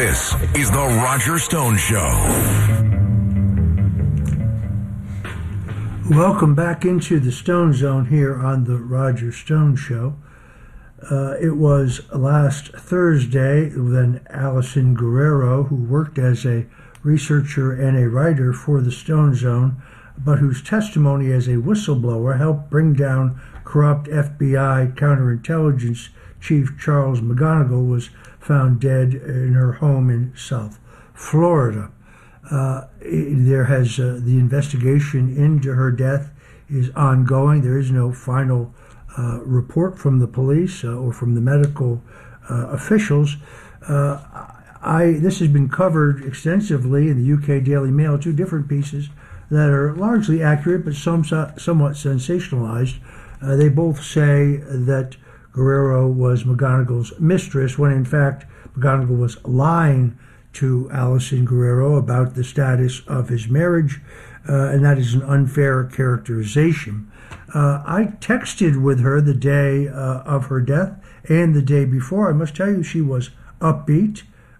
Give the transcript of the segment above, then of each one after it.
This is The Roger Stone Show. Welcome back into the Stone Zone here on The Roger Stone Show. It was last Thursday when Allison Guerrero, who worked as a researcher and a writer for the Stone Zone, but whose testimony as a whistleblower helped bring down corrupt FBI counterintelligence chief Charles McGonigal, was found dead in her home in South Florida. The investigation into her death is ongoing. There is no final report from the police or from the medical officials. This has been covered extensively in the UK Daily Mail, two different pieces that are largely accurate but somewhat sensationalized. They both say that Guerrero was McGonigal's mistress, when in fact McGonigal was lying to Allison Guerrero about the status of his marriage, and that is an unfair characterization. I texted with her the day of her death and the day before. I must tell you, she was upbeat.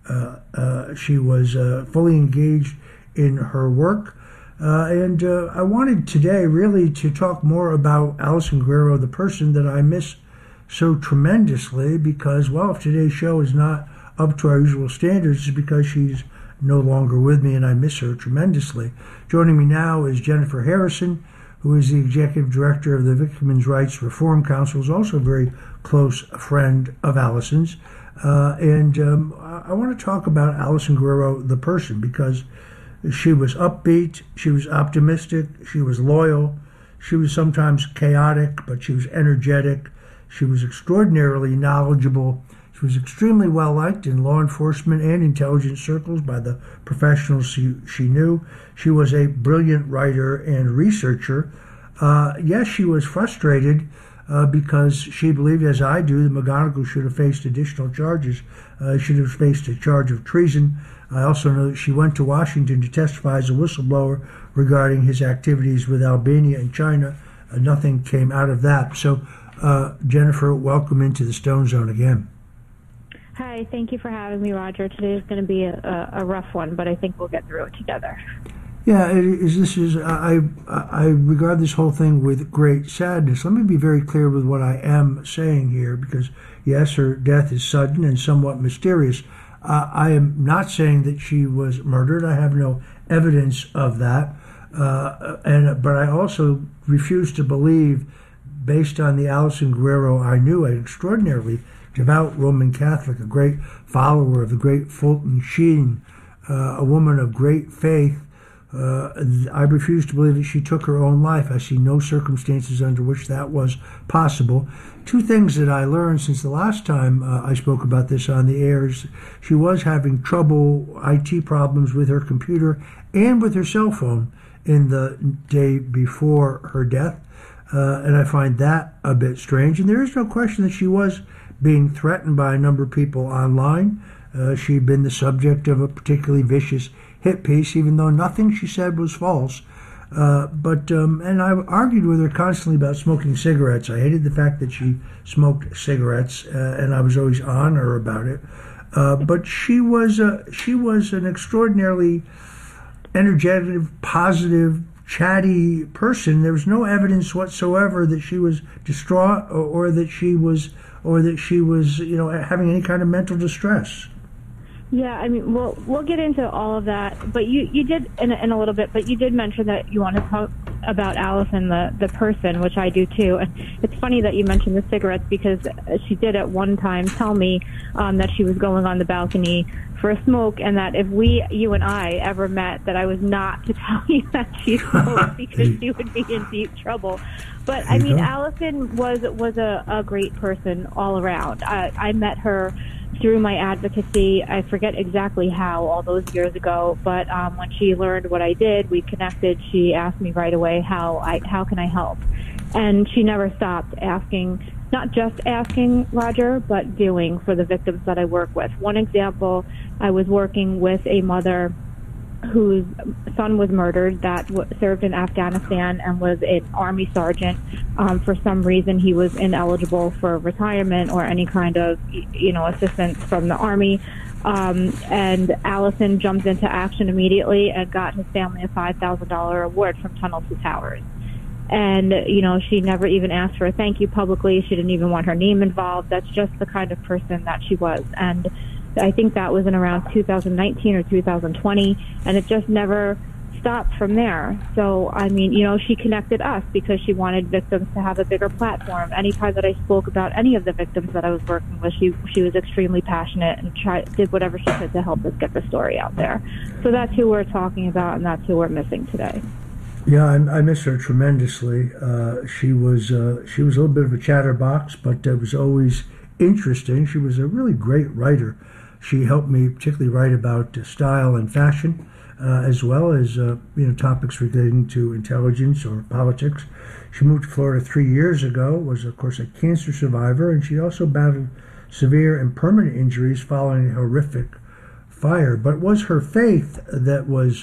She was fully engaged in her work. And I wanted today really to talk more about Allison Guerrero, the person that I miss so tremendously, because, well, if today's show is not up to our usual standards, it's because she's no longer with me and I miss her tremendously. Joining me now is Jennifer Harrison, who is the executive director of the Victims' Rights Reform Council, is also a very close friend of Allison's. I want to talk about Allison Guerrero, the person, because she was upbeat, she was optimistic, she was loyal, she was sometimes chaotic, but she was energetic. She was extraordinarily knowledgeable. She was extremely well liked in law enforcement and intelligence circles by the professionals she knew. She was a brilliant writer and researcher. Yes, she was frustrated because she believed, as I do, that McGonigal should have faced additional charges. Should have faced a charge of treason. I also know that she went to Washington to testify as a whistleblower regarding his activities with Albania and China. Nothing came out of that. So, Jennifer, welcome into the Stone Zone again. Hi, thank you for having me, Roger. Today is going to be a rough one, but I think we'll get through it together. Yeah, I regard this whole thing with great sadness. Let me be very clear with what I am saying here, because yes, her death is sudden and somewhat mysterious. I am not saying that she was murdered. I have no evidence of that, but I also refuse to believe, based on the Allison Guerrero I knew, an extraordinarily devout Roman Catholic, a great follower of the great Fulton Sheen, a woman of great faith. I refuse to believe that she took her own life. I see no circumstances under which that was possible. Two things that I learned since the last time I spoke about this on the air is she was having trouble, IT problems with her computer and with her cell phone in the day before her death. And I find that a bit strange. And there is no question that she was being threatened by a number of people online. She'd been the subject of a particularly vicious hit piece, even though nothing she said was false. And I argued with her constantly about smoking cigarettes. I hated the fact that she smoked cigarettes, and I was always on her about it. But she was an extraordinarily energetic, positive, chatty person. There was no evidence whatsoever that she was distraught or that she was having any kind of mental distress. Yeah, I mean, we'll get into all of that, but you did in a little bit, but you did mention that you want to talk about Allison, the person, which I do too. And it's funny that you mentioned the cigarettes, because she did at one time tell me that she was going on the balcony for a smoke, and that if you and I ever met, that I was not to tell you that she smoked, because she would be in deep trouble. But I mean, Allison was a great person all around. I met her through my advocacy. I forget exactly how all those years ago, but when she learned what I did, we connected. She asked me right away how can I help, and she never stopped asking, not just asking, Roger, but doing for the victims that I work with. One example, I was working with a mother whose son was murdered that served in Afghanistan and was an Army sergeant. For some reason, he was ineligible for retirement or any kind of, assistance from the Army. And Allison jumped into action immediately and got his family a $5,000 award from Tunnel to Towers. And, she never even asked for a thank you publicly. She didn't even want her name involved. That's just the kind of person that she was. And I think that was in around 2019 or 2020, and it just never stopped from there. So, she connected us because she wanted victims to have a bigger platform. Anytime that I spoke about any of the victims that I was working with, she was extremely passionate and did whatever she could to help us get the story out there. So that's who we're talking about, and that's who we're missing today. Yeah, I miss her tremendously. She was a little bit of a chatterbox, but it was always interesting. She was a really great writer. She helped me particularly write about style and fashion, as well as topics relating to intelligence or politics. She moved to Florida 3 years ago. Was of course a cancer survivor, and she also battled severe and permanent injuries following a horrific fire. But it was her faith that was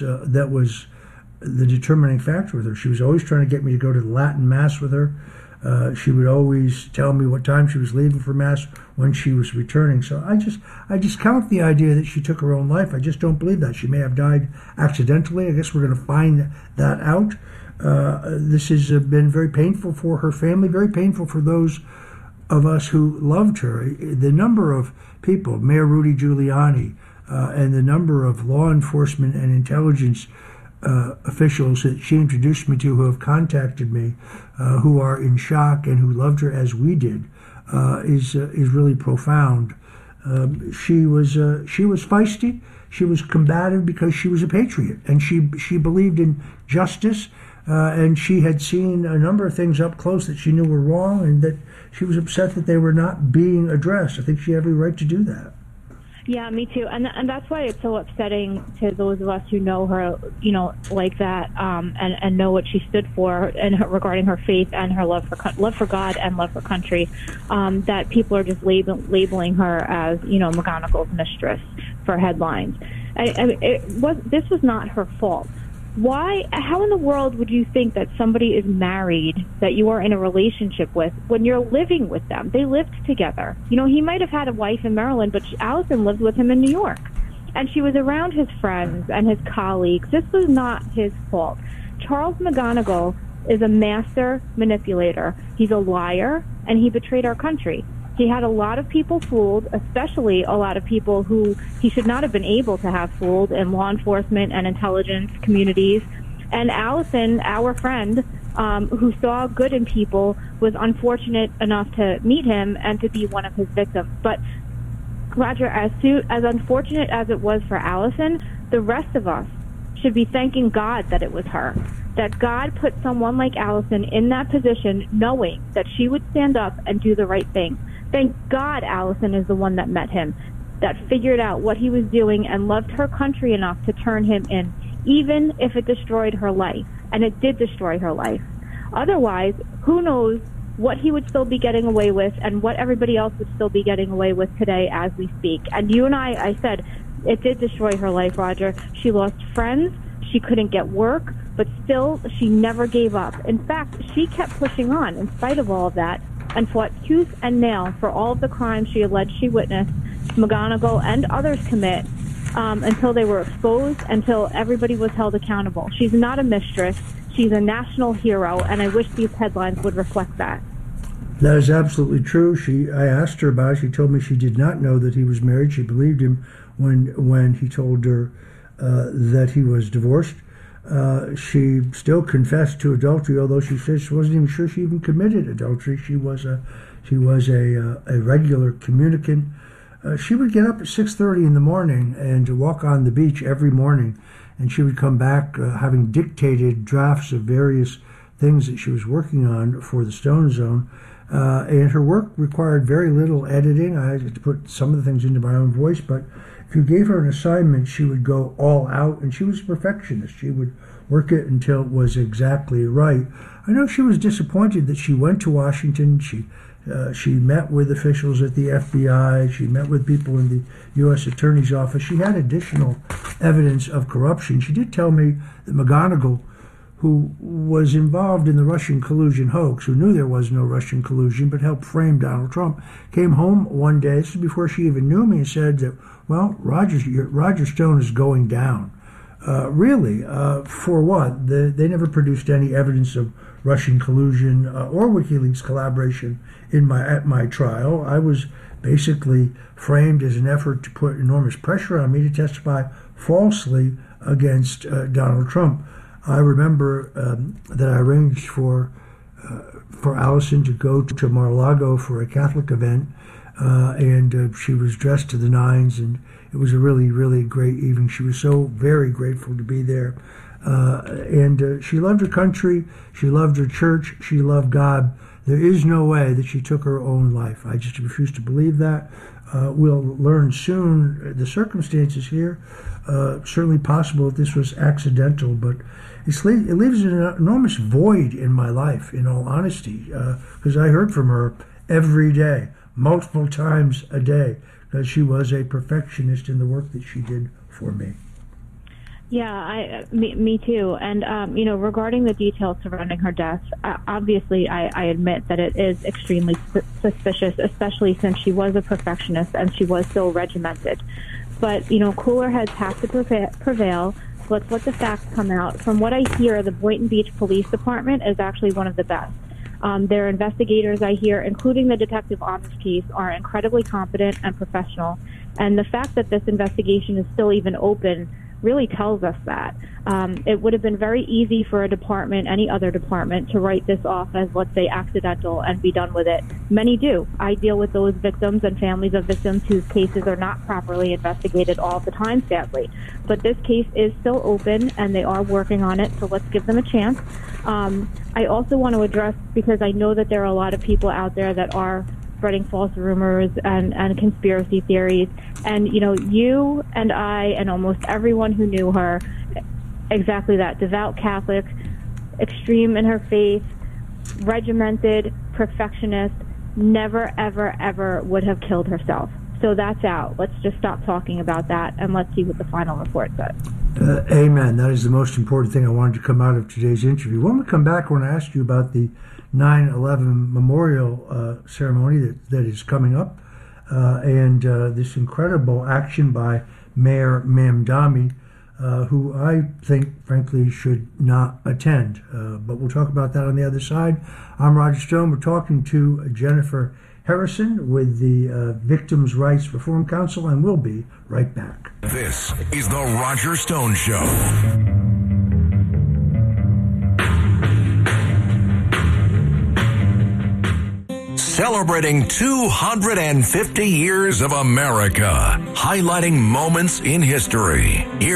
the determining factor with her. She was always trying to get me to go to the Latin Mass with her. She would always tell me what time she was leaving for Mass, when she was returning. So I discount the idea that she took her own life. I just don't believe that. She may have died accidentally. I guess we're going to find that out. This has been very painful for her family, very painful for those of us who loved her. The number of people, Mayor Rudy Giuliani, and the number of law enforcement and intelligence officials that she introduced me to, who have contacted me, who are in shock and who loved her as we did, is really profound. She was feisty. She was combative because she was a patriot, and she believed in justice, and she had seen a number of things up close that she knew were wrong, and that she was upset that they were not being addressed. I think she had every right to do that. Yeah, me too, and that's why it's so upsetting to those of us who know her, like that, and know what she stood for, and regarding her faith and her love for God and love for country, that people are just labeling her as, McGonigal's mistress for headlines. This was not her fault. Why? How in the world would you think that somebody is married, that you are in a relationship with, when you're living with them? They lived together. He might have had a wife in Maryland, but Allison lived with him in New York. And she was around his friends and his colleagues. This was not his fault. Charles McGonigal is a master manipulator. He's a liar, and he betrayed our country. He had a lot of people fooled, especially a lot of people who he should not have been able to have fooled in law enforcement and intelligence communities. And Allison, our friend, who saw good in people, was unfortunate enough to meet him and to be one of his victims. But, Roger, as unfortunate as it was for Allison, the rest of us should be thanking God that it was her. That God put someone like Allison in that position, knowing that she would stand up and do the right thing. Thank God Allison is the one that met him, that figured out what he was doing and loved her country enough to turn him in, even if it destroyed her life. And it did destroy her life. Otherwise, who knows what he would still be getting away with and what everybody else would still be getting away with today as we speak. And you and I said, it did destroy her life, Roger. She lost friends. She couldn't get work, but still she never gave up. In fact, she kept pushing on in spite of all of that, and fought tooth and nail for all of the crimes she alleged she witnessed McGonigal and others commit, until they were exposed, until everybody was held accountable. She's not a mistress. She's a national hero, and I wish these headlines would reflect that. That is absolutely true. I asked her about it. She told me she did not know that he was married. She believed him when he told her that he was divorced. She still confessed to adultery, although she said she wasn't even sure she even committed adultery. She was a regular communicant. She would get up at 6:30 in the morning and walk on the beach every morning, and she would come back having dictated drafts of various things that she was working on for the Stone Zone. And her work required very little editing. I had to put some of the things into my own voice, but if you gave her an assignment, she would go all out, and she was a perfectionist. She would work it until it was exactly right. I know she was disappointed that she went to Washington. She met with officials at the FBI. She met with people in the U.S. Attorney's Office. She had additional evidence of corruption. She did tell me that McGonigal, who was involved in the Russian collusion hoax, who knew there was no Russian collusion but helped frame Donald Trump, came home one day, this is before she even knew me, and said that, well, Roger Stone is going down. Really? For what? They never produced any evidence of Russian collusion or WikiLeaks collaboration at my trial. I was basically framed as an effort to put enormous pressure on me to testify falsely against Donald Trump. I remember that I arranged for Allison to go to Mar-a-Lago for a Catholic event, and she was dressed to the nines, and it was a really, really great evening. She was so very grateful to be there, and she loved her country, she loved her church, she loved God. There is no way that she took her own life. I just refuse to believe that. We'll learn soon the circumstances here. Certainly possible that this was accidental, but it leaves an enormous void in my life, in all honesty, because I heard from her every day, multiple times a day, because she was a perfectionist in the work that she did for me. Yeah, me too. And, regarding the details surrounding her death, obviously I admit that it is extremely suspicious, especially since she was a perfectionist and she was so regimented. But, cooler heads have to prevail. Let's let the facts come out. From what I hear, the Boynton Beach Police Department is actually one of the best. Their investigators, I hear, including the detective on this case, are incredibly competent and professional. And the fact that this investigation is still even open really tells us that. It would have been very easy for a department, any other department, to write this off as, let's say, accidental and be done with it. Many do. I deal with those victims and families of victims whose cases are not properly investigated all the time, sadly. But this case is still open, and they are working on it, so let's give them a chance. I also want to address, because I know that there are a lot of people out there that are spreading false rumors and conspiracy theories. And, you and I and almost everyone who knew her, exactly that, devout Catholic, extreme in her faith, regimented, perfectionist, never, ever, ever would have killed herself. So that's out. Let's just stop talking about that, and let's see what the final report says. Amen. That is the most important thing I wanted to come out of today's interview. When we come back, I want to ask you about the 9/11 memorial ceremony that is coming up, and this incredible action by Mayor Mamdani, who I think, frankly, should not attend. But we'll talk about that on the other side. I'm Roger Stone. We're talking to Jennifer Harrison with the Victims' Rights Reform Council, and we'll be right back. This is the Roger Stone Show. Celebrating 250 years of America, highlighting moments in history. Here